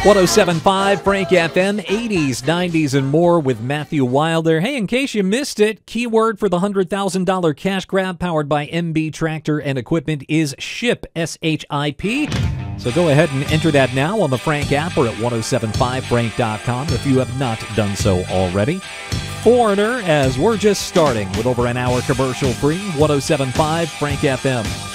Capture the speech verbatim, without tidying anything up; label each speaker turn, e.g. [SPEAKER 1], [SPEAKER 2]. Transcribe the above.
[SPEAKER 1] one oh seven point five Frank F M, eighties, nineties, and more with Matthew Wilder. Hey, in case you missed it, keyword for the one hundred thousand dollars cash grab powered by M B Tractor and Equipment is SHIP, S H I P. So go ahead and enter that now on the Frank app or at ten seventy-five frank dot com if you have not done so already. Foreigner, as we're just starting with over an hour commercial free, ten seventy-five Frank F M.